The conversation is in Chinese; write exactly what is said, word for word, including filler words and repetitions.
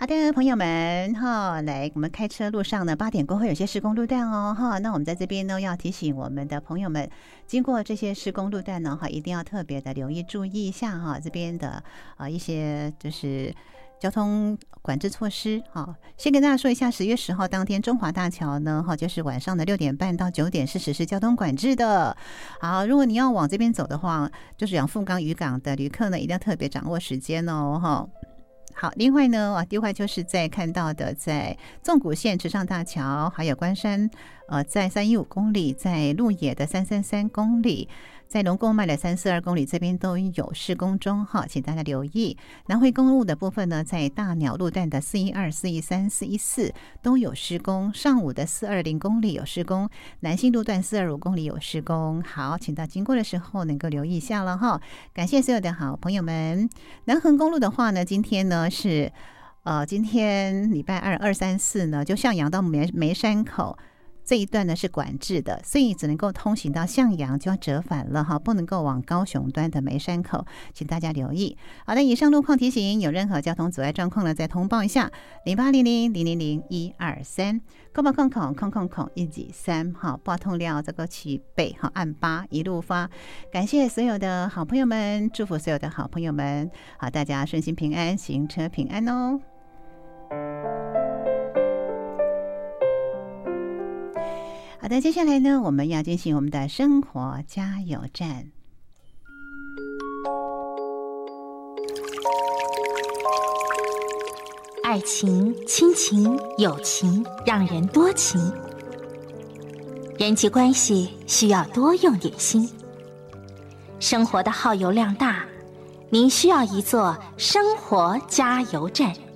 好的，朋友们哈，来，我们开车路上呢，八点过后有些施工路段哦哈。那我们在这边呢，要提醒我们的朋友们，经过这些施工路段呢，哈，一定要特别的留意注意一下哈，这边的啊一些就是交通管制措施哈。先跟大家说一下，十月十号当天，中华大桥呢哈，就是晚上的六点半到九点是实施交通管制的。好，如果你要往这边走的话，就是往富冈渔港的旅客呢，一定要特别掌握时间哦哈。好，另外呢，啊，另外就是在看到的，在纵谷线池上大桥，还有关山，呃，在三一五公里，在鹿野的三三三公里，在龙宫迈的三四二公里，这边都有施工中哈，请大家留意。南回公路的部分呢，在大鸟路段的四一二、四一三、四一四都有施工，上午的四二零公里有施工，南信路段四二五公里有施工。好，请到经过的时候能够留意一下了哈。感谢所有的好朋友们。南横公路的话呢，今天呢是呃，今天礼拜二二三四呢，就向阳到梅梅山口。这一段呢是管制的，所以只能够通行到向阳，就要折返了哈，不能够往高雄端的梅山口，请大家留意。好的，以上路况提醒，有任何交通阻碍状况呢，再通报一下零八零零零零零一二三，空八空空空空空一几三哈，拨通了这个起北哈按八一路发。感谢所有的好朋友们，祝福所有的好朋友们，好，大家顺心平安，行车平安哦。好的，接下来呢，我们要进行我们的生活加油站。 爱情、亲情、友情，让人多情。人际关系需要多用点心。生活的耗油量大，您需要一座生活加油站。